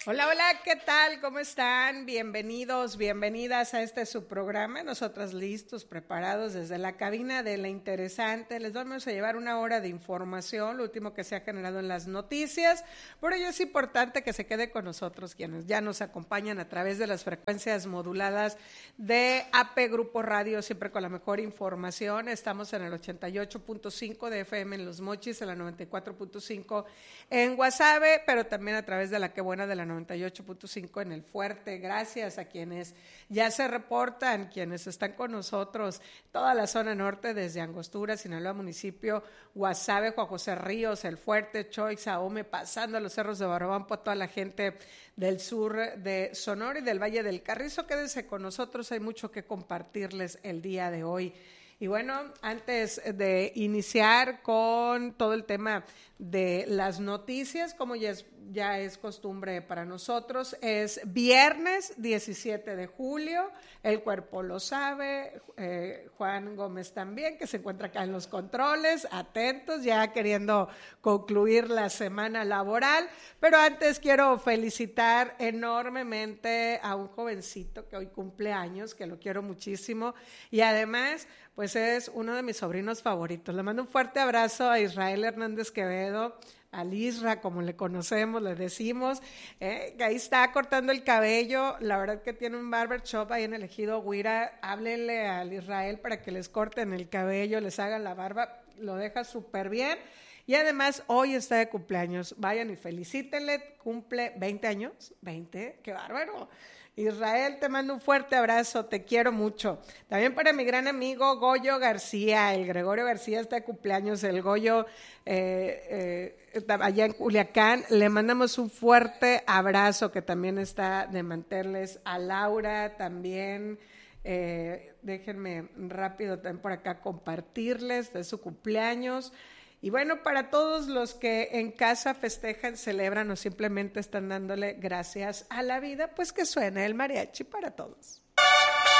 Hola, hola, ¿qué tal? ¿Cómo están? Bienvenidos, bienvenidas a este su programa. Nosotras listos, preparados desde la cabina de La Interesante. Les vamos a llevar una hora de información, lo último que se ha generado en las noticias. Por ello es importante que se quede con nosotros, quienes ya nos acompañan a través de las frecuencias moduladas de AP Grupo Radio, siempre con la mejor información. Estamos en el 88.5 de FM en Los Mochis, en la 94.5 en Guasave, pero también a través de la Qué Buena de la 98.5 en El Fuerte. Gracias a quienes ya se reportan, quienes están con nosotros, toda la zona norte, desde Angostura, Sinaloa, municipio, Guasave, Juan José Ríos, El Fuerte, Choix, Ahome, pasando a los cerros de Barabampo, a toda la gente del sur de Sonora y del Valle del Carrizo. Quédense con nosotros, hay mucho que compartirles el día de hoy. Y bueno, antes de iniciar con todo el tema de las noticias, como ya es costumbre para nosotros, es viernes 17 de julio, el cuerpo lo sabe, Juan Gómez también, que se encuentra acá en los controles, atentos, ya queriendo concluir la semana laboral, pero antes quiero felicitar enormemente a un jovencito que hoy cumple años, que lo quiero muchísimo, y además pues es uno de mis sobrinos favoritos. Le mando un fuerte abrazo a Israel Hernández Quevedo, al Isra, como le conocemos, le decimos, que ahí está cortando el cabello. La verdad que tiene un barber shop ahí en el Ejido Huira. Háblenle al Israel para que les corten el cabello, les hagan la barba, lo deja súper bien. Y además hoy está de cumpleaños, vayan y felicítenle, cumple 20 años, 20, qué bárbaro. Israel, te mando un fuerte abrazo, te quiero mucho. También para mi gran amigo Goyo García, el Gregorio García está de cumpleaños, el Goyo allá en Culiacán, le mandamos un fuerte abrazo, que también está de mantenerles, a Laura también. Déjenme rápido también por acá compartirles de su cumpleaños. Y bueno, para todos los que en casa festejan, celebran o simplemente están dándole gracias a la vida, pues que suene el mariachi para todos.